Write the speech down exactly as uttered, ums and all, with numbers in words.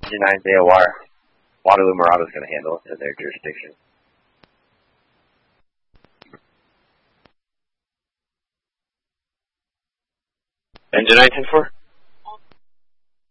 Engine nine A O R. Waterloo Murato's going to handle it in their jurisdiction. Engine nine ten four?